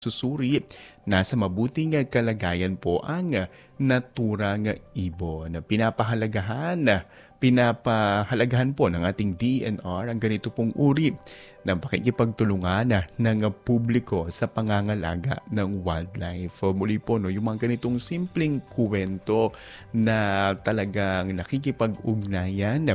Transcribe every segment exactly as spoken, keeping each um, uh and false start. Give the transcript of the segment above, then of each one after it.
susuri, nasa mabuting uh, kalagayan po ang uh, naturang uh, ibon. Pinapahalagahan, uh, pinapahalagahan po ng ating D N R ang ganito pong uri ng pakikipagtulungan uh, ng uh, publiko sa pangangalaga ng wildlife. Uh, muli po, no, yung mga ganitong simpleng kwento na talagang nakikipag-ugnayan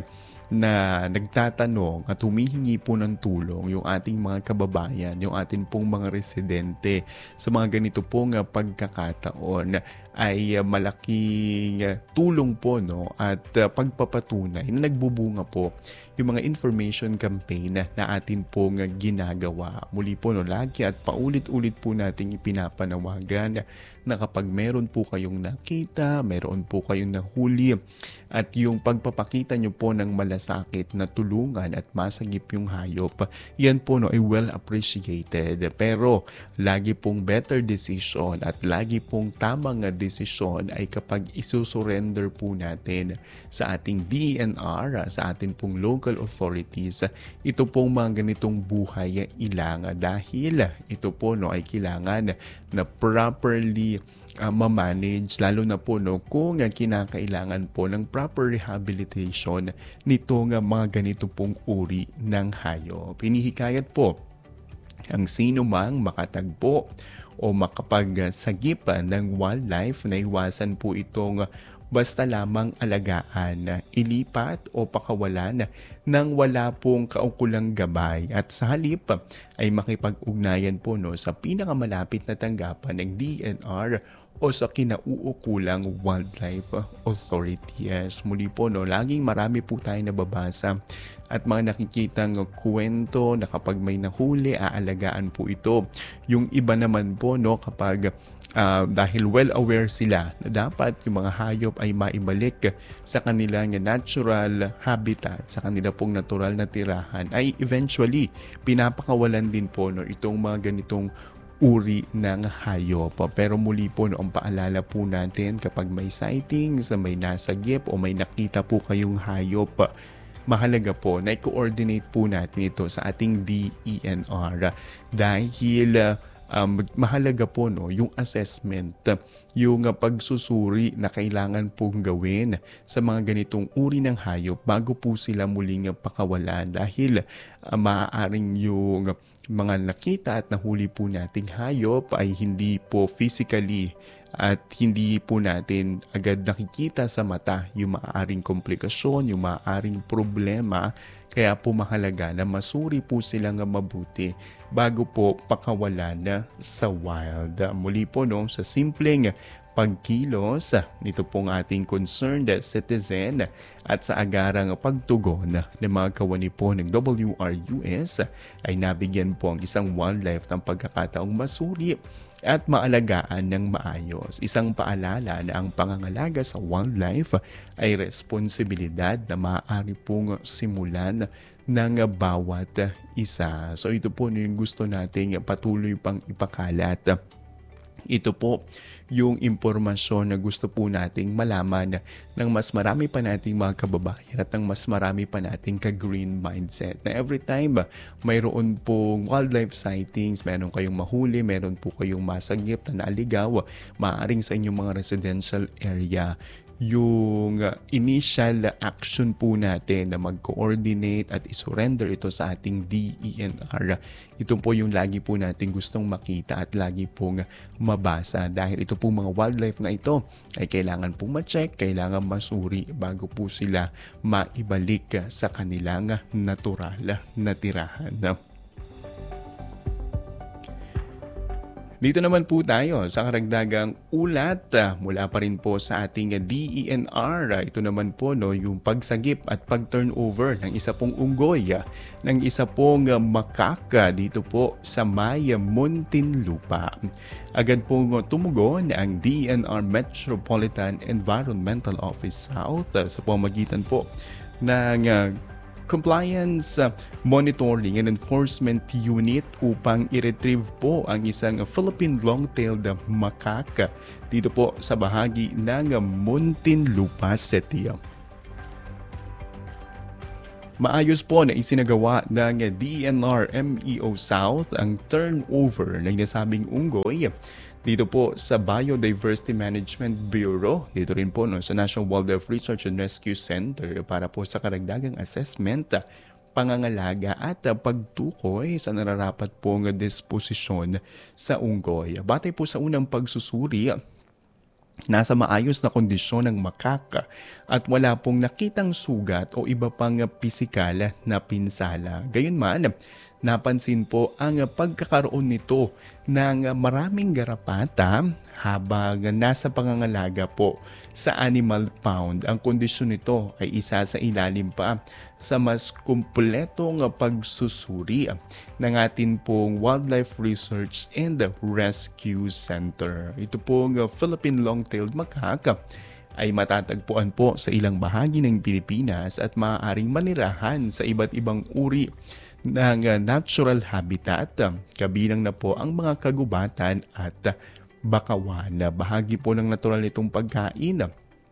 na nagtatanong at humihingi po ng tulong yung ating mga kababayan, yung ating pong mga residente sa mga ganito pong uh, pagkakataon ay uh, malaking uh, tulong po, no, at uh, pagpapatunay na nagbubunga po yung mga information campaign na, na atin pong uh, ginagawa. Muli po, no, lagi at paulit-ulit po natin ipinapanawagan na kapag meron po kayong nakita, meron po kayong nahuli at yung pagpapakita nyo po ng malasakit na tulungan at masagip yung hayop, yan po, no, ay well appreciated. Pero lagi pong better decision at lagi pong tamang desisyon ay kapag isusurrender po natin sa ating D N R, sa ating pong local authorities, ito pong mga ganitong buhay ilangan dahil ito po, no, ay kailangan na properly uh, ma-manage, lalo na po, no, kung uh, kinakailangan po ng proper rehabilitation nitong uh, mga ganito pong uri ng hayop. Pinihikayat po ang sino mang makatagpo o makapagsagip ng wildlife na iwasan po itong basta lamang alagaan, ilipat o pakawalan nang wala pong kaukulang gabay at sa halip ay makipag-ugnayan po, no, sa pinakamalapit na tanggapan ng D N R o sa kinauukulang wildlife authorities. Muli po, no, laging marami po tayo nababasa at mga nakikitang kwento na kapag may nahuli, aalagaan po ito. Yung iba naman po, no, kapag Uh, dahil well aware sila na dapat yung mga hayop ay maibalik sa kanilang natural habitat, sa kanila pong natural na tirahan, ay eventually pinapakawalan din po, no, itong mga ganitong uri ng hayop. Pero muli po, no, ang paalala po natin kapag may sightings, may nasagip o may nakita po kayong hayop, mahalaga po na i-coordinate po natin ito sa ating D E N R dahil uh, Um, mahalaga po, no, yung assessment, yung uh, pagsusuri na kailangan pong gawin sa mga ganitong uri ng hayop bago po sila muling pakawalan dahil uh, maaaring yung mga nakita at nahuli po nating hayop ay hindi po physically at hindi po natin agad nakikita sa mata yung maaaring komplikasyon, yung maaaring problema. Kaya po mahalaga na masuri po silang mabuti bago po pakawalan na sa wild. Muli po, no, sa simpleng pagkilos nito pong ating concerned citizen at sa agarang pagtugon ng mga kawani po ng W R U S ay nabigyan po ang isang wildlife ng pagkakataong masuri at maalagaan ng maayos. Isang paalala na ang pangangalaga sa wildlife ay responsibilidad na maaari pong simulan ng bawat isa. So ito po yung gusto nating patuloy pang ipakalat. Ito po yung impormasyon na gusto po nating malaman ng mas marami pa nating mga kababayan at ng mas marami pa nating ka-green mindset. Na every time mayroon pong wildlife sightings, meron kayong mahuli, meron po kayong masagip na naaligaw, maaaring sa inyong mga residential area, yung initial action po natin na mag-coordinate at isurrender ito sa ating D E N R. Ito po yung lagi po natin gustong makita at lagi pong mabasa dahil ito po mga wildlife na ito ay kailangan pong ma-check, kailangan masuri bago po sila maibalik sa kanilang natural na tirahan. Dito naman po tayo sa karagdagang ulat mula pa rin po sa ating D E N R. Ito naman po, no, yung pagsagip at pag-turnover ng isa pong unggoy, ng isa pong makaka dito po sa may Muntinlupa. Agad pong tumugon ang D E N R Metropolitan Environmental Office South sa pamamagitan po ng uh, Compliance uh, Monitoring and Enforcement Unit upang i-retrieve po ang isang Philippine long-tailed macaque dito po sa bahagi ng Muntinlupa City. Maayos po na isinagawa ng D E N R M E O South ang turnover ng nasabing unggoy dito po sa Biodiversity Management Bureau, dito rin po no, sa National Wildlife Research and Rescue Center para po sa karagdagang assessment, pangangalaga at pagtukoy sa nararapat pong disposisyon sa unggoy. Batay po sa unang pagsusuri, nasa maayos na kondisyon ng makaka at wala pong nakitang sugat o iba pang pisikal na pinsala. Gayunman, napansin po ang pagkakaroon nito ng maraming garapata habang nasa pangangalaga po sa animal pound. Ang kondisyon nito ay isa sa ilalim pa sa mas kumpletong pagsusuri ng atin pong Wildlife Research and Rescue Center. Ito pong Philippine Long-tailed Macaque ay matatagpuan po sa ilang bahagi ng Pilipinas at maaaring manirahan sa iba't ibang uri ng natural habitat, kabilang na po ang mga kagubatan at bakawan. Bahagi po ng natural nitong pagkain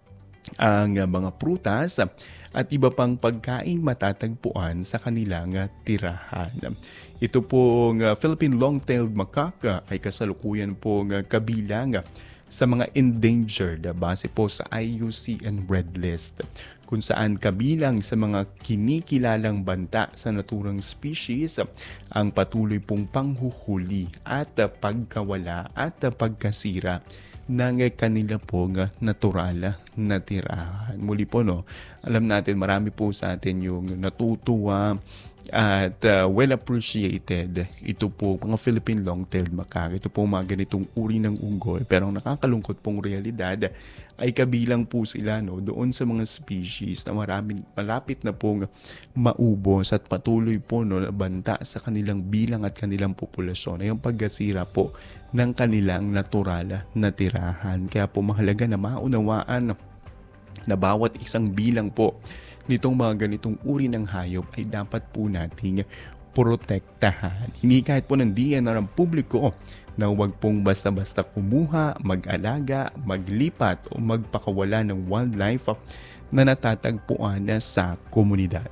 ang mga prutas at iba pang pagkain matatagpuan sa kanilang tirahan. Ito pong Philippine Long-tailed Macaque ay kasalukuyan pong kabilang sa mga endangered base po sa I U C N Red List, kung saan kabilang sa mga kinikilalang banta sa naturang species ang patuloy pong panghuhuli at pagkawala at pagkasira ng kanila pong natural na tirahan. Muli po, no, alam natin marami po sa atin yung natutuwa at uh, well appreciated. Ito po mga Philippine Long-tailed Macaque. Ito po mga ganitong uri ng unggoy, pero ang nakakalungkot pong realidad ay kabilang po sila no, doon sa mga species na maraming malapit na pong maubos at patuloy po no, banta sa kanilang bilang at kanilang populasyon ay ang pagkasira po ng kanilang natural na tirahan. Kaya po mahalaga na maunawaan na bawat isang bilang po nitong mga ganitong uri ng hayop ay dapat po nating protektahan. Hindi kahit po ng D E N R ang publiko na huwag pong basta-basta kumuha, mag-alaga, maglipat o magpakawala ng wildlife na natatagpuan sa komunidad.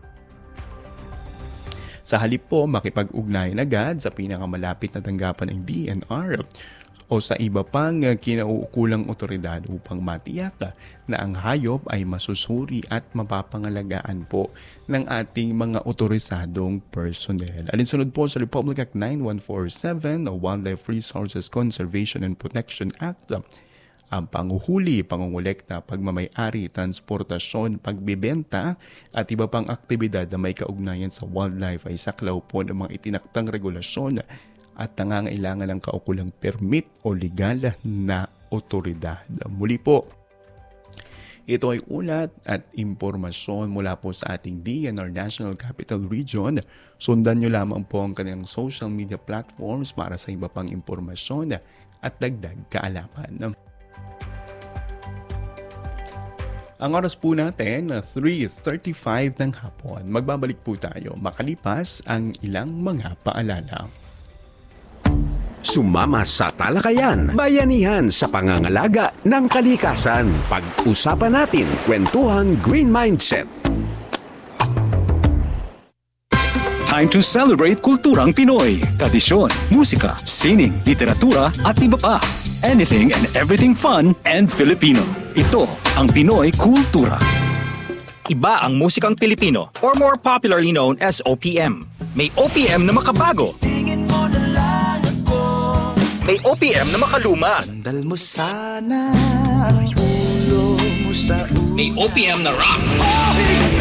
Sa halip po, makipag-ugnayan agad sa pinakamalapit na tanggapan ng D E N R o sa iba pang kinauukulang otoridad upang matiyak na ang hayop ay masusuri at mapapangalagaan po ng ating mga otorisadong personnel. Alinsunod po sa Republic Act nine one four seven o Wildlife Resources Conservation and Protection Act, ang panguhuli, pangungulekta, pagmamay-ari, transportasyon, pagbibenta at iba pang aktibidad na may kaugnayan sa wildlife ay saklaw po ng mga itinaktang regulasyon at nangangailangan ng kaukulang permit o legal na otoridad. Muli po, ito ay ulat at impormasyon mula po sa ating D E N R National Capital Region. Sundan nyo lamang po ang kanilang social media platforms para sa iba pang impormasyon at dagdag kaalaman. Ang oras po natin, three thirty-five ng hapon. Magbabalik po tayo makalipas ang ilang mga paalala. Sumama sa talakayan, bayanihan sa pangangalaga ng kalikasan. Pag-usapan natin, kwentuhang Green Mindset. Time to celebrate kulturang Pinoy. Tradisyon, musika, sining, literatura at iba pa. Anything and everything fun and Filipino. Ito ang Pinoy Kultura. Iba ang musikang Pilipino or more popularly known as O P M. May O P M na makabago. May O P M na makaluma. Sandal mo sana ang ulo mo sa ulo. May O P M na rock. Oh,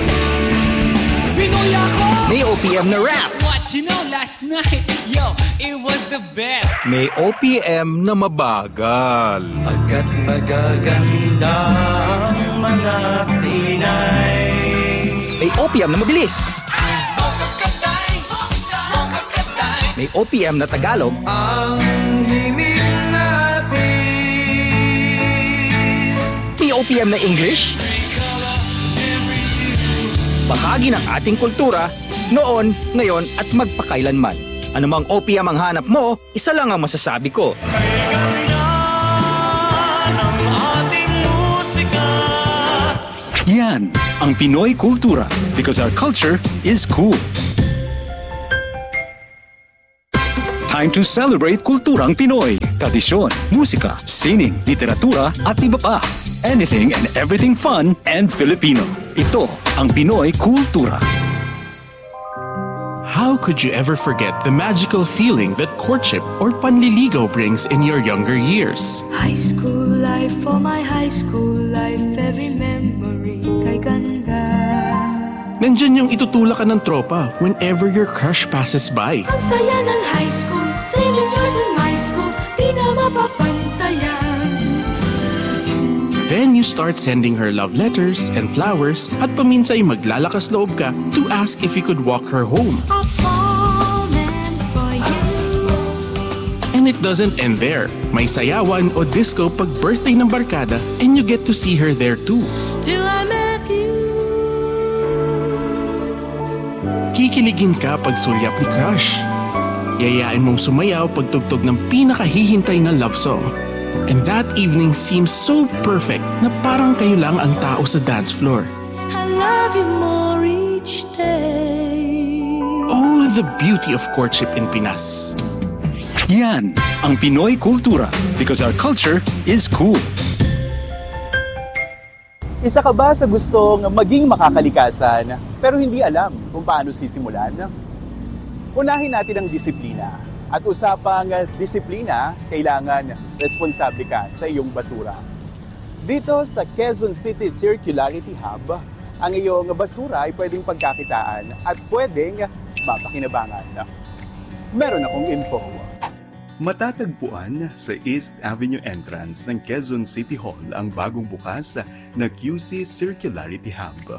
Pinoy ako! May O P M na rap. What you know last night, yo, it was the best. May O P M na mabagal. Agad magaganda ang mga Pinay. May O P M na mabilis. May O P M na Tagalog. Ang himig natin. May O P M na English. Bahagi ng ating kultura, noon, ngayon at magpakailanman. Anumang O P M ang hanap mo, isa lang ang masasabi ko. Kailangan ang ating musika. Yan ang Pinoy Kultura because our culture is cool. Time to celebrate kulturang Pinoy. Tradisyon, musika, sining, literatura at iba pa. Anything and everything fun and Filipino. Ito ang Pinoy Kultura. How could you ever forget the magical feeling that courtship or panliligaw brings in your younger years? High school life, for my high school life, every memory kay ganda. Nandyan yung itutulak ka ng tropa whenever your crush passes by. Ang saya ng high school, seven years in my school, di na mapapantayan. Then you start sending her love letters and flowers at paminsay maglalakas loob ka to ask if you could walk her home. I've fallen for you. And it doesn't end there. May sayawan o disco pag birthday ng barkada and you get to see her there too. Till I met you. Kikiligin ka pag sulyap ni crush. Yayain mong sumayaw pag tugtog ng pinakahihintay na love song. And that evening seems so perfect na parang kayo lang ang tao sa dance floor. I love you more each day. Oh, the beauty of courtship in Pinas. Yan ang Pinoy Kultura because our culture is cool. Isa ka ba sa gustong maging makakalikasan pero hindi alam kung paano sisimulan? Unahin natin ang disiplina. At usapang disiplina, kailangan responsable ka sa iyong basura. Dito sa Quezon City Circularity Hub, ang iyong basura ay pwedeng pagkakitaan at pwedeng mapakinabangan. Meron akong info. Matatagpuan sa East Avenue entrance ng Quezon City Hall ang bagong bukas na Q C Circularity Hub.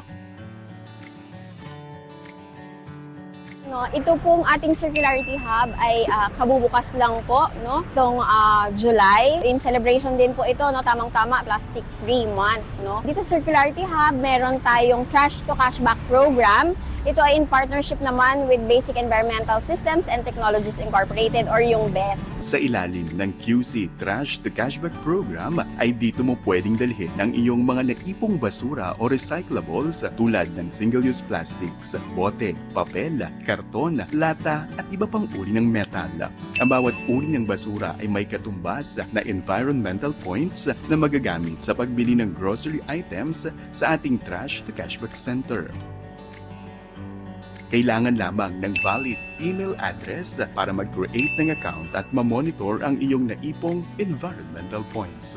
No, ito pong ating Circularity Hub ay uh, kabubukas lang po, no? Itong uh, July. In celebration din po ito, no? Tamang-tama, plastic free month, no? Dito sa Circularity Hub, meron tayong Trash to Cashback program. Ito ay in partnership naman with Basic Environmental Systems and Technologies Incorporated or yung B E S. Sa ilalim ng Q C Trash to Cashback Program ay dito mo pwedeng dalhin ang iyong mga naipong basura o recyclables tulad ng single-use plastics, bote, papel, karton, lata at iba pang uri ng metal. Ang bawat uri ng basura ay may katumbas na environmental points na magagamit sa pagbili ng grocery items sa ating Trash to Cashback Center. Kailangan lamang ng valid email address para mag-create ng account at ma-monitor ang iyong naipong environmental points.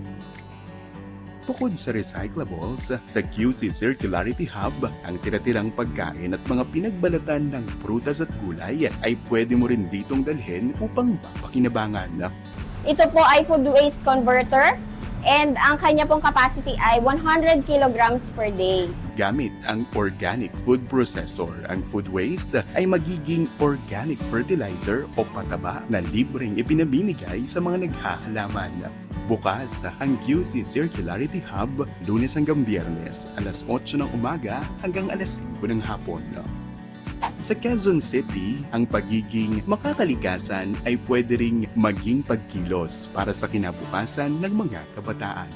Bukod sa recyclables, sa Q C Circularity Hub, ang tira-tirang pagkain at mga pinagbalatan ng prutas at gulay ay pwede mo rin ditong dalhin upang mapakinabangan. Ito po ay food waste converter and ang kanya pong capacity ay one hundred kilograms per day. Gamit ang organic food processor, ang food waste ay magiging organic fertilizer o pataba na libreng ipinamimigay sa mga naghahalaman. Bukas ang Q C Circularity Hub, Lunes hanggang Biyernes, alas otso ng umaga hanggang alas singko ng hapon. Sa Quezon City, ang pagiging makakalikasan ay pwede ring maging pagkilos para sa kinabukasan ng mga kabataan.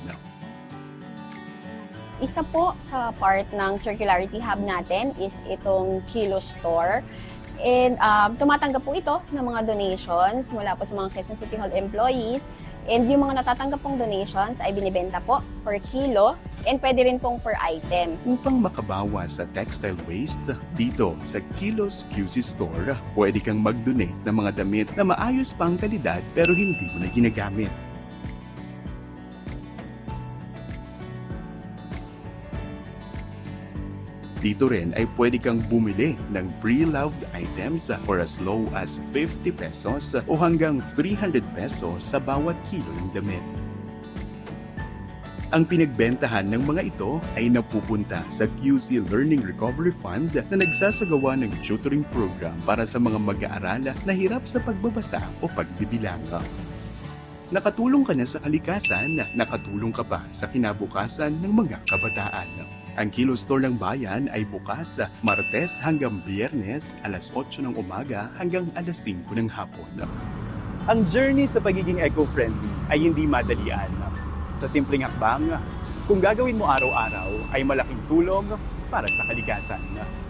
Isa po sa part ng Circularity Hub natin is itong Kilo Store. And um, tumatanggap po ito ng mga donations mula po sa mga Quezon City Hall employees. And yung mga natatanggap pong donations ay binibenta po per kilo and pwede rin pong per item. Upang makabawas sa textile waste, dito sa Kilos Q C Store, pwede kang mag-donate ng mga damit na maayos pang kalidad pero hindi mo na ginagamit. Dito rin ay pwede kang bumili ng pre-loved items for as low as fifty pesos o hanggang three hundred pesos sa bawat kilo ng damit. Ang pinagbentahan ng mga ito ay napupunta sa Q C Learning Recovery Fund na nagsasagawa ng tutoring program para sa mga mag-aaral na hirap sa pagbabasa o pagbibilang. Nakatulong ka na sa kalikasan, nakatulong ka pa sa kinabukasan ng mga kabataan. Ang Kilo Store ng Bayan ay bukas Martes hanggang Biyernes, alas otso ng umaga hanggang alas singko ng hapon. Ang journey sa pagiging eco-friendly ay hindi madalian. Sa simpleng hakbang, kung gagawin mo araw-araw ay malaking tulong para sa kalikasan.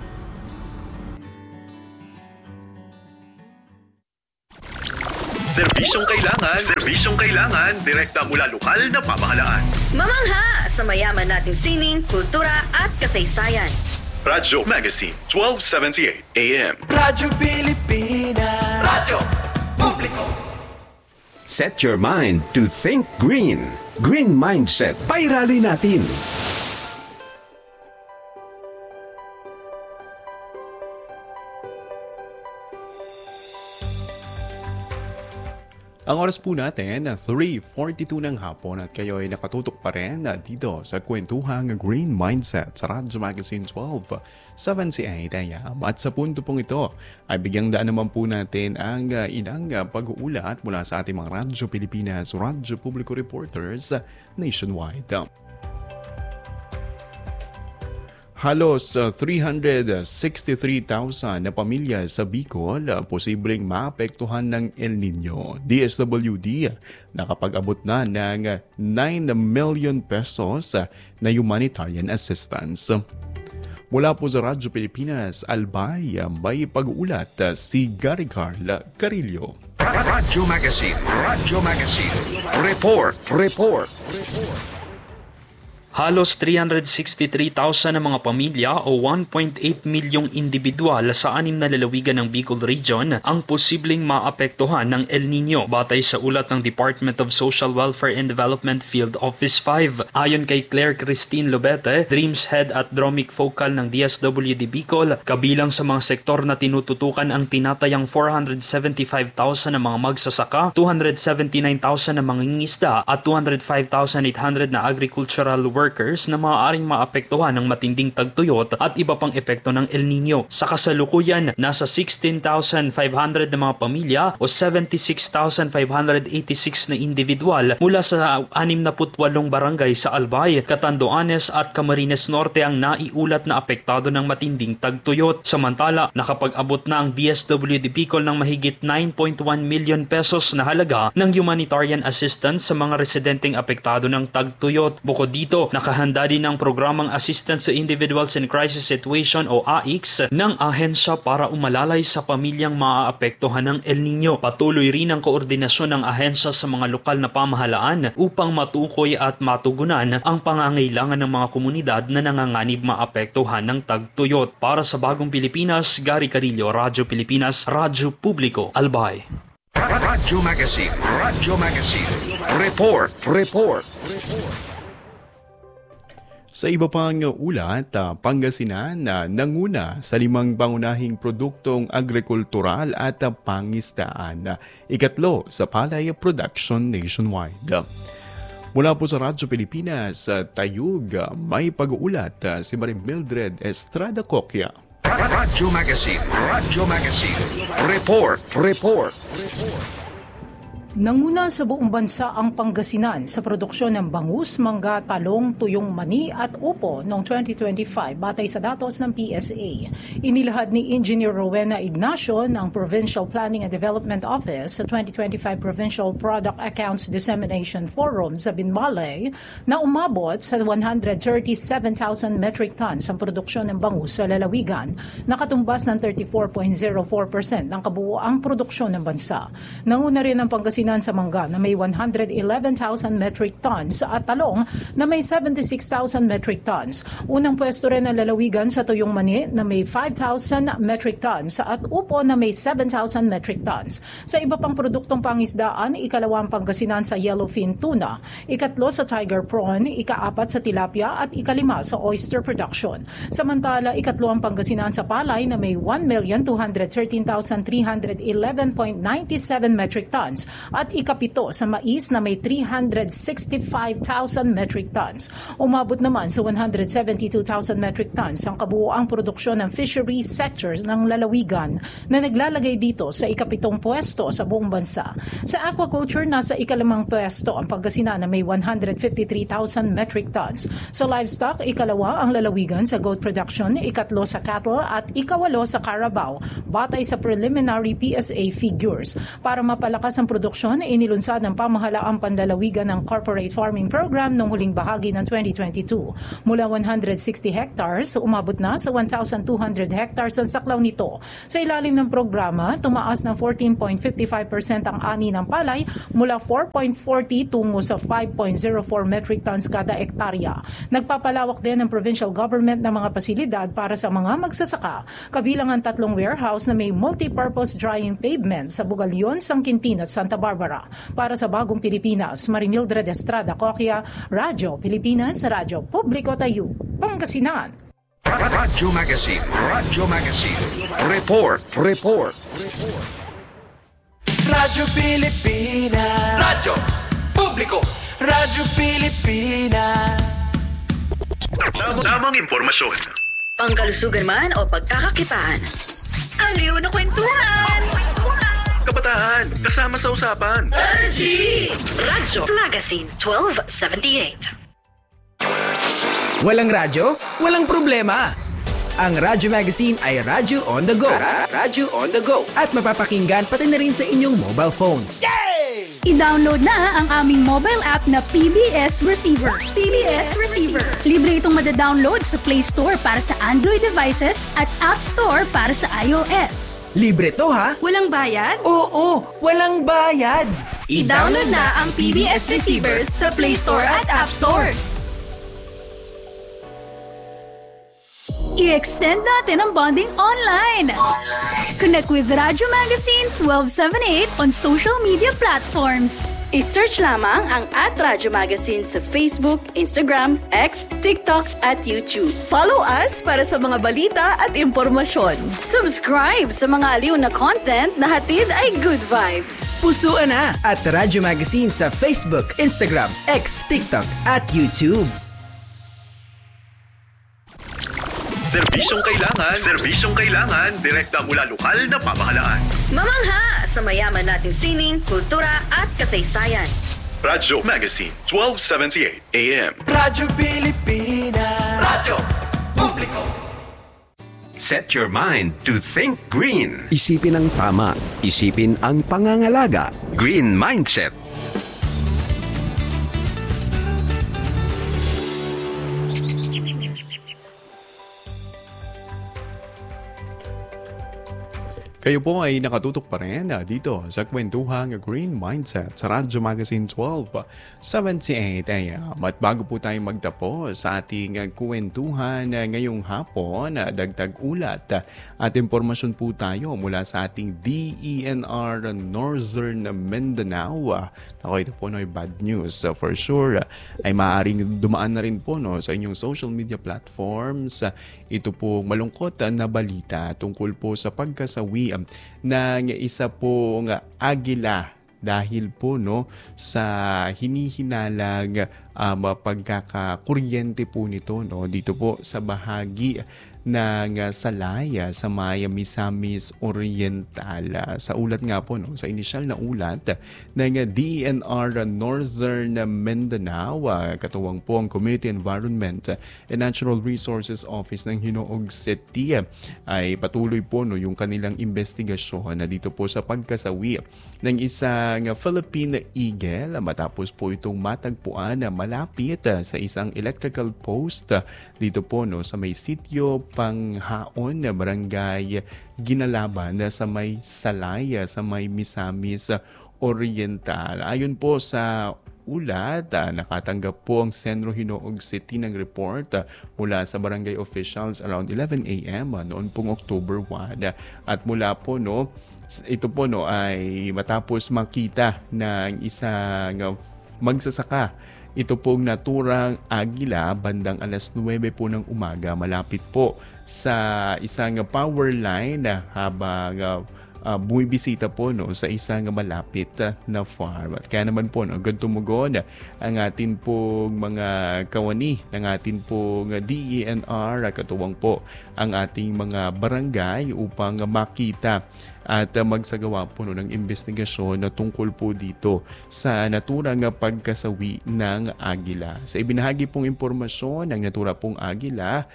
Serbisyong kailangan, serbisyong kailangan, direkta mula lokal na pamahalaan. Mamangha sa mayaman nating sining, kultura at kasaysayan. Radyo Magazine, twelve seventy-eight A M. Radyo Pilipinas. Radyo Publiko. Set your mind to think green. Green Mindset. Pairali natin. Ang oras po natin, three forty-two ng hapon at kayo ay nakatutok pa rin dito sa kwentuhang Green Mindset sa Radyo Magazine twelve seventy-eight A M. At sa punto pong ito ay bigyang daan naman po natin ang inang pag-uulat mula sa ating mga Radyo Pilipinas, Radyo Publiko reporters nationwide. Halos uh, three hundred sixty-three thousand na pamilya sa Bicol uh, posibleng maapektuhan ng El Nino. D S W D uh, nakapag-abot na ng uh, nine million pesos uh, na humanitarian assistance. Mula po sa Radyo Pilipinas, Albay, uh, may pag-ulat uh, si Gary Carl Carillo. Radyo Magazine, Radyo Magazine. Report, report, report. Halos three hundred sixty-three thousand na mga pamilya o one point eight milyong individual sa anim na lalawigan ng Bicol Region ang posibleng maapektuhan ng El Nino batay sa ulat ng Department of Social Welfare and Development Field Office five. Ayon kay Claire Christine Lobete, Dreams Head at Dromic Focal ng D S W D Bicol, kabilang sa mga sektor na tinututukan ang tinatayang four hundred seventy-five thousand na mga magsasaka, two hundred seventy-nine thousand na mangingisda at two hundred five thousand eight hundred na agricultural workers na maaaring maapektuhan ng matinding tagtuyot at iba pang epekto ng El Nino. Sa kasalukuyan, nasa sixteen thousand five hundred na mga pamilya o seventy-six thousand five hundred eighty-six na individual mula sa sixty-eight barangay sa Albay, Catanduanes at Camarines Norte ang naiulat na apektado ng matinding tagtuyot. Samantala, nakapag-abot na ang D S W D Bicol ng mahigit nine point one million pesos na halaga ng humanitarian assistance sa mga residenteng apektado ng tagtuyot. Bukod dito, nakahanda din ang programang Assistance to Individuals in Crisis Situation o A I C S ng ahensya para umalalay sa pamilyang maaapektuhan ng El Nino. Patuloy rin ang koordinasyon ng ahensya sa mga lokal na pamahalaan upang matukoy at matugunan ang pangangailangan ng mga komunidad na nanganganib maapektuhan ng tagtuyot. Para sa Bagong Pilipinas, Gary Carillo, Radyo Pilipinas, Radyo Publiko, Albay. Radyo Magazine, Radyo Magazine. Report, report, report. Sa iba pang ulat, Pangasinan na nanguna sa limang pangunahing produktong agrikultural at pangisdaan. Ikatlo sa palay production nationwide. Mula po sa Radyo Pilipinas, Tayug, may pag-uulat si Marie Mildred Estrada Coquia. Radyo Magazine, Radyo Magazine. Report, report, report. Nanguna sa buong bansa ang Pangasinan sa produksyon ng bangus, mangga, talong, tuyong mani at upo noong twenty twenty-five batay sa datos ng P S A. Inilahad ni Engineer Rowena Ignacio ng Provincial Planning and Development Office sa twenty twenty-five Provincial Product Accounts Dissemination Forum sa Binmalay na umabot sa one hundred thirty-seven thousand metric tons ang produksyon ng bangus sa lalawigan, nakatumbas ng thirty-four point zero four percent ng kabuuang produksyon ng bansa. Nanguna rin ang Pangasinan sa mangga na may one hundred eleven thousand metric tons at talong na may seventy-six thousand metric tons. Unang pwesto rin ang lalawigan sa tuyong mani na may five thousand metric tons at upo na may seven thousand metric tons. Sa iba pang produktong pangisdaan, ikalawa ang Pangasinan sa yellowfin tuna, ikatlo sa tiger prawn, ikaapat sa tilapia at ikalima sa oyster production. Samantala, ikatlo ang Pangasinan sa palay na may one million two hundred thirteen thousand three hundred eleven point nine seven metric tons at ikapito sa mais na may three hundred sixty-five thousand metric tons. Umabot naman sa one hundred seventy-two thousand metric tons ang kabuuang produksyon ng fisheries sectors ng lalawigan na naglalagay dito sa ikapitong pwesto sa buong bansa. Sa aquaculture, nasa ikalimang pwesto ang Pangasinan na may one hundred fifty-three thousand metric tons. Sa livestock, ikalawa ang lalawigan sa goat production, ikatlo sa cattle at ikawalo sa carabao batay sa preliminary P S A figures. Para mapalakas ang produksyon produksyon ay inilunsad ng pamahalaang panlalawigan ng Corporate Farming Program noong huling bahagi ng twenty twenty-two. Mula one hundred sixty hectares, umabot na sa one thousand two hundred hectares ang saklaw nito. Sa ilalim ng programa, tumaas ng fourteen point five five percent ang ani ng palay mula four point four zero tungo sa five point zero four metric tons kada ektarya. Nagpapalawak din ng provincial government ng mga pasilidad para sa mga magsasaka, kabilang ang tatlong warehouse na may multi-purpose drying pavement sa Bugalyon, Sangkintin at Santa Barbara. Para sa Bagong Pilipinas, Marimildred Estrada Coquia, Radyo Pilipinas, Radyo Publiko Tayo, Pangasinan. Radyo Magazine, Radyo Magazine. Report, report. Radyo Pilipinas. Radyo Publiko. Radyo Pilipinas. Tamang impormasyon. Pangkalusugan man o pagkakakitaan. Aliw na kwentuhan. Kabataan, kasama sa usapan. R G! Radyo Magazine twelve seventy-eight. Walang radyo? Walang problema. Ang Radyo Magazine ay radyo on the go. Radyo on the go. At mapapakinggan pati na rin sa inyong mobile phones. I-download na ang aming mobile app na P B S Receiver. P B S Receiver. Libre itong madadownload sa Play Store para sa Android devices at App Store para sa iOS. Libre to ha? Walang bayad? Oo, walang bayad. I-download na ang P B S Receiver sa Play Store at App Store. I-extend natin ang bonding online. Connect with Radyo Magazine twelve seventy-eight on social media platforms. I-search lamang ang at Radyo Magazine sa Facebook, Instagram, X, TikTok at YouTube. Follow us para sa mga balita at impormasyon. Subscribe sa mga aliw na content na hatid ay good vibes. Pusuan na at Radyo Magazine sa Facebook, Instagram, X, TikTok at YouTube. Serbisyong kailangan, serbisyong kailangan, direkta mula lokal na pamahalaan. Mamangha sa mayaman nating sining, kultura at kasaysayan. Radyo Magazine twelve seventy-eight A M. Radyo Pilipinas. Radyo Publiko. Set your mind to think green. Isipin ang tama. Isipin ang pangangalaga. Green Mindset. Kayo po ay nakatutok pa rin dito sa kwentuhang Green Mindset sa Radyo Magazine twelve seventy-eight A M. At bago po tayo magtapos sa ating kwentuhan ngayong hapon, dagdag ulat at impormasyon po tayo mula sa ating D E N R Northern Mindanao. Ako, ito po no, bad news. For sure, ay maaaring dumaan na rin po no, sa inyong social media platforms. Ito po malungkot na balita tungkol po sa pagkasawi ng isa pong agila dahil po no sa hinihinalang um, pagkakakuryente po nito no dito po sa bahagi ng Salaya sa may Misamis Oriental. Sa ulat nga po no sa inisyal na ulat ng D E N R Northern Mindanao, katuwang po ang Community Environment and Natural Resources Office ng Hinoog City, ay patuloy po no yung kanilang investigasyon na dito po sa pagkasawi ng isang Philippine Eagle matapos po itong matagpuan na malapit sa isang electrical post dito po no sa may sitio Panghaon na barangay Ginalaban sa may Salaya sa may Misamis Oriental. Ayon po sa ulat, nakatanggap po ang Senro Hinoog City ng report mula sa barangay officials around eleven A M noon pong October first. At mula po no, ito po no ay matapos makita ng isang magsasaka ito pong naturang agila bandang alas nuwebe po ng umaga malapit po sa isang power line habang uh, uh, bumibisita po no, sa isang malapit na farm. At kaya naman po no, agad tumugon ang atin pong mga kawani ng atin pong D E N R, katuwang po ang ating mga barangay upang makita at magsagawa po no, ng investigasyon na tungkol po dito sa naturang pagkasawi ng agila. Sa ibinahagi pong impormasyon, ang natura pong agila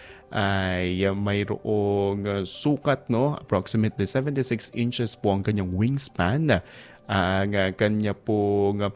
ay mayroong sukat no, approximately seventy-six inches po ang kanyang wingspan ang uh, kanya pong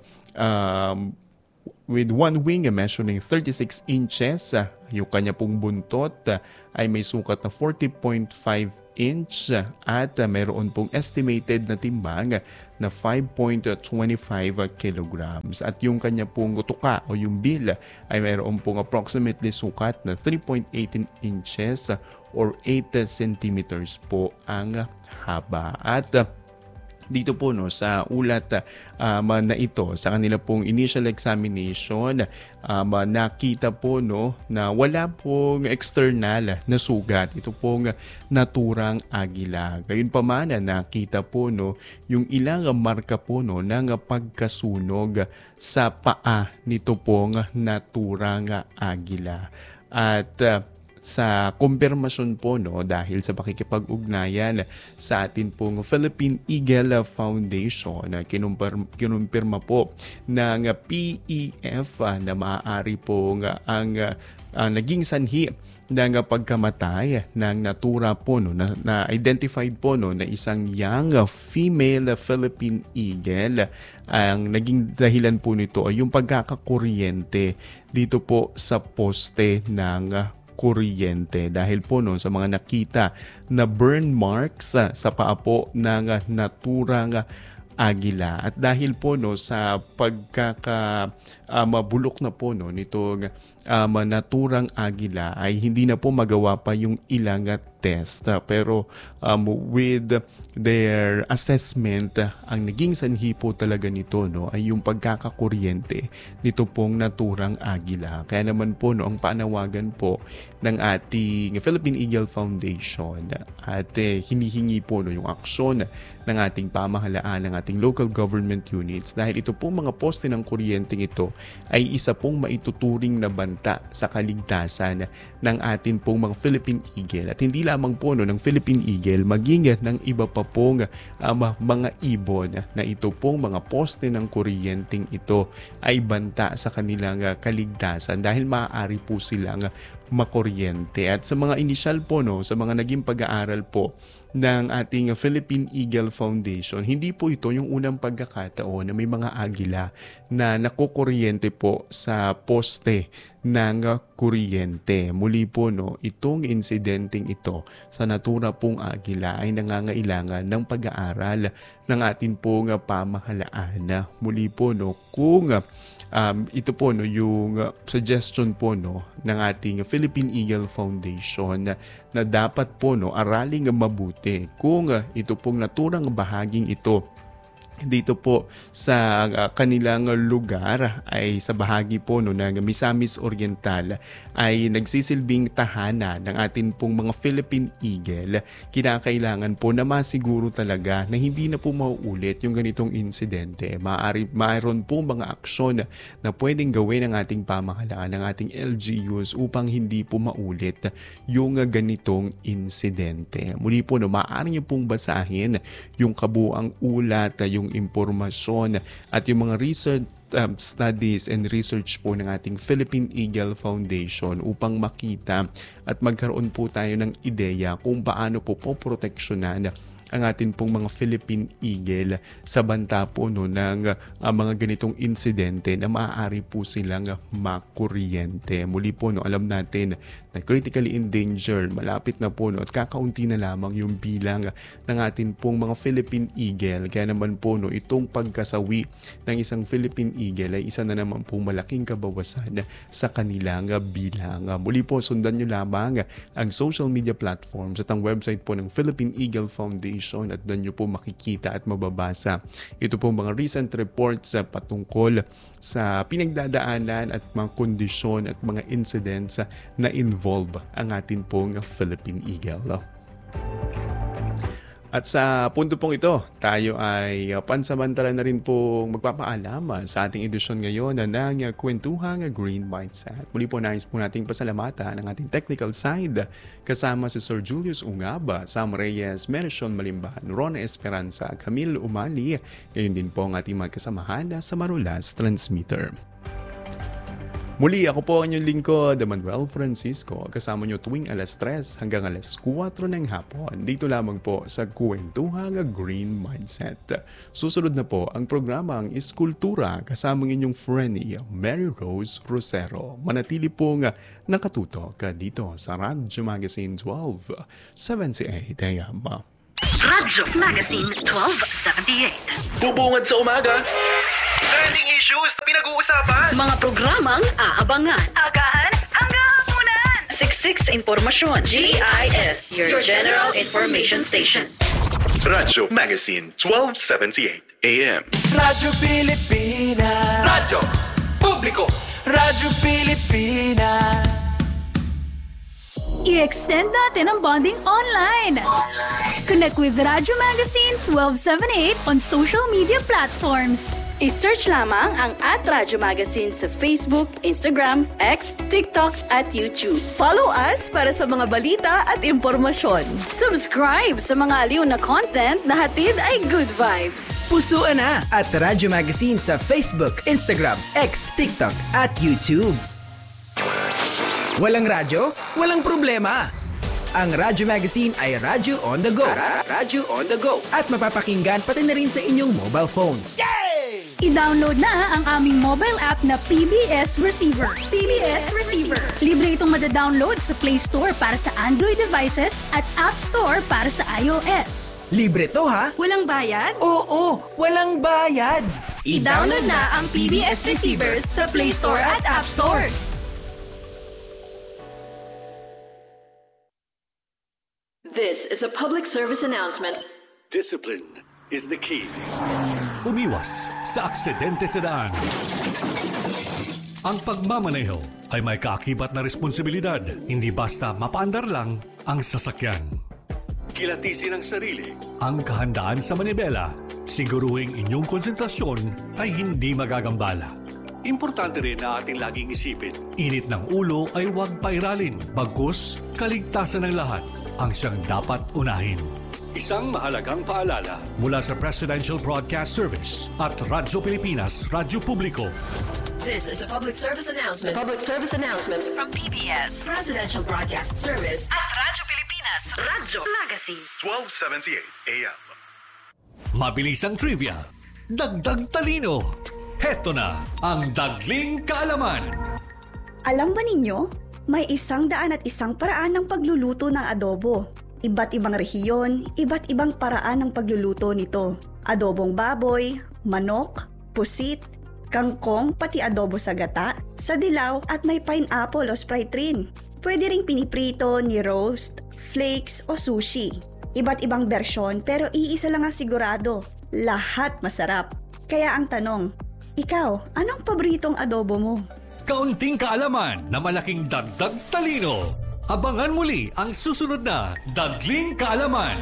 um, with one wing measuring thirty-six inches. Uh, yung kanya pong buntot uh, ay may sukat na forty point five inch uh, at uh, mayroon pong estimated na timbang uh, na five point two five kilograms. At yung kanya pong tuka o yung bill uh, ay mayroon pong approximately sukat na three point one eight inches uh, or eight centimeters po ang haba. At uh, dito po no sa ulat um, na ito sa kanila pong initial examination, um, nakita po no na wala pong external na sugat. Ito pong naturang agila. Gayunpaman, nakita po no yung ilang marka po no ng pagkasunog sa paa nito pong naturang agila. At uh, sa kumpirmasyon po no dahil sa pakikipag-ugnayan sa atin pong Philippine Eagle Foundation na kinumpirma po ng P E F na maaari pong ang, ang naging sanhi ng pagkamatay ng natura po no na, na identified po no na isang young female Philippine Eagle. Ang naging dahilan po nito ay yung pagkakakuryente dito po sa poste ng kuryente dahil po no sa mga nakita na burn marks uh, sa paa po ng uh, naturang uh, agila. At dahil po no sa pagkaka uh, mabulok na po no nitong um, naturang agila ay hindi na po magawa pa yung ilang uh, test. Uh, pero um, with their assessment, uh, ang naging sanhi po talaga nito no ay yung pagkakakuryente nito pong naturang agila. Kaya naman po no ang panawagan po ng ating Philippine Eagle Foundation at eh, hinihingi po no yung aksyon ng ating pamahalaan, ng ating local government units dahil ito pong mga poste ng kuryenteng ito ay isa pong maituturing na banta sa kaligtasan ng atin pong mga Philippine Eagle. At hindi lamang po no, ng Philippine Eagle, maging ng iba pa pong um, mga ibon na ito pong mga poste ng kuryenteng ito ay banta sa kanilang uh, kaligtasan dahil maaari po silang uh, makuryente. At sa mga initial po no, sa mga naging pag-aaral po ng ating Philippine Eagle Foundation, hindi po ito yung unang pagkakataon na may mga agila na nakukuryente po sa poste ng kuryente. Muli po no, itong insidenteng ito sa natura pong agila ay nangangailangan ng pag-aaral ng ating pong pamahalaan. Muli po no, kung Um, ito po no yung uh, suggestion po no ng ating Philippine Eagle Foundation na, na dapat po no araling mabuti kung uh, ito pong naturang bahaging ito dito po sa uh, kanilang lugar ay sa bahagi po no ng Misamis Oriental ay nagsisilbing tahanan ng atin pong mga Philippine Eagle. Kinakailangan po na masiguro talaga na hindi na po mauulit yung ganitong insidente. Maaari, mayroon po mga aksyon na pwedeng gawin ng ating pamahalaan, ng ating L G Us upang hindi po maulit yung ganitong insidente. Muli po no, maaari niyo pong basahin yung kabuang ulat, yung impormasyon at yung mga research um, studies and research po ng ating Philippine Eagle Foundation upang makita at magkaroon po tayo ng ideya kung paano po poproteksyonan ang atin pong mga Philippine Eagle sa banta po no, ng uh, mga ganitong insidente na maaari po silang makuryente. Muli po no, alam natin na critically endangered, malapit na po no, at kakaunti na lamang yung bilang ng atin pong mga Philippine Eagle. Kaya naman po no, itong pagkasawi ng isang Philippine Eagle ay isa na naman pong malaking kabawasan sa kanilang bilang. Muli po, sundan nyo lamang ang social media platforms at ang website po ng Philippine Eagle Foundation at doon nyo po makikita at mababasa ito po mga recent reports uh, patungkol sa pinagdadaanan at mga kondisyon at mga incidents uh, na involve ang atin pong Philippine Eagle. At sa punto pong ito, tayo ay uh, pansamantala na rin pong magpapaalam sa ating edisyon ngayon na ng uh, Kwentuhang Green Mindset. Muli po nais po nating pasalamatan ang ating technical side kasama si Sir Julius Ungaba, Sam Reyes, Merishon Malimban, Ron Esperanza, Camille Umali, gayon din po ang ating mga kasamahan sa Marulas Transmitter. Muli, ako po ang inyong lingkod, Manuel Francisco. Kasama nyo tuwing alas tres hanggang alas kwatro ng hapon. Dito lamang po sa Kwentuhang Green Mindset. Susunod na po ang programang Iskultura kasama ng inyong friendly Mary Rose Rosero. Manatili pong nakatutok dito sa Radyo Magazine twelve seventy-eight A M. Radyo Magazine twelve seventy-eight. Bubungad sa umaga. Trending issues na pinag-uusapan. Mga programang aabangan. Agahan hanggang hapunan. Siksik sa impormasyon. G I S, your, your General Information Station. Radyo Magazine twelve seventy-eight A M. Radyo Pilipinas. Radyo Publiko. Radyo Pilipinas. I-extend natin ang bonding online. Connect with Radyo Magazine twelve seventy-eight on social media platforms. I-search lamang ang at Radyo Magazine sa Facebook, Instagram, X, TikTok at YouTube. Follow us para sa mga balita at impormasyon. Subscribe sa mga aliw na content na hatid ay good vibes. Pusuan na at Radyo Magazine sa Facebook, Instagram, X, TikTok at YouTube. Walang radyo? Walang problema. Ang Radyo Magazine ay Radyo on the go. Radyo on the go. At mapapakinggan pati na rin sa inyong mobile phones. Yay! I-download na ang aming mobile app na P B S Receiver. P B S Receiver. Libre itong madadownload sa Play Store para sa Android devices at App Store para sa iOS. Libre to ha? Walang bayad? Oo, walang bayad. I-download na ang P B S Receiver sa Play Store at App Store. This is a public service announcement. Discipline is the key. Umiwas sa aksidente sa daan. Ang pagmamaneho ay may kaakibat na responsibilidad. Hindi basta mapaandar lang ang sasakyan. Kilatisin ang sarili, ang kahandaan sa manibela. Siguruhing inyong konsentrasyon ay hindi magagambala. Importante rin na ating laging isipin, init ng ulo ay huwag pairalin. Bagkus, kaligtasan ng lahat ang siyang dapat unahin. Isang mahalagang paalala mula sa Presidential Broadcast Service at Radyo Pilipinas, Radyo Publiko. This is a public service announcement. Public service announcement From P B S, Presidential Broadcast Service at Radyo Pilipinas, Radyo Magazine twelve seventy-eight A M. Mabilis ang trivia, dagdag talino. Heto na ang Dagling Kaalaman. Alam ba ninyo? May isang daan at isang paraan ng pagluluto ng adobo. Iba't ibang rehiyon, iba't ibang paraan ng pagluluto nito. Adobong baboy, manok, pusit, kangkong, pati adobo sa gata, sa dilaw at may pineapple o Sprite rin. Pwede ring piniprito, ni-roast, flakes o sushi. Iba't ibang bersyon pero iisa lang ang sigurado. Lahat masarap. Kaya ang tanong, ikaw, anong paboritong adobo mo? Kaunting kaalaman na malaking dagdag talino. Abangan muli ang susunod na Dagling Kaalaman.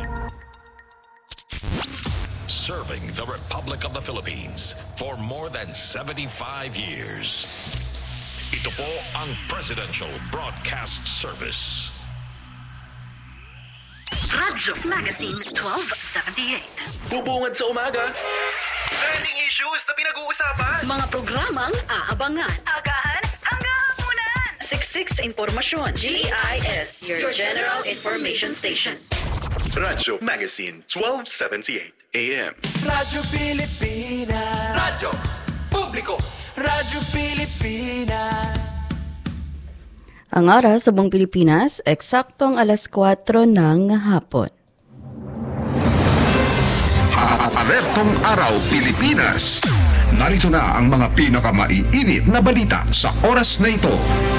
Serving the Republic of the Philippines for more than seventy-five years. Ito po ang Presidential Broadcast Service. Radyo Magazine twelve seventy-eight. Bubungad sa umaga. Trending issues na pinag-uusapan. Mga programang aabangan. Agahan hanggang hapunan. Siksik sa impormasyon. G I S, your, your General Information Station. Radyo Magazine twelve seventy-eight A M. Radyo Pilipinas. Radyo Publiko. Radyo Pilipinas. Ang oras sa buong Pilipinas, eksaktong alas kwatro ng hapon. Alertong Araw Pilipinas. Narito na ang mga pinakamaiinit na balita sa oras na ito.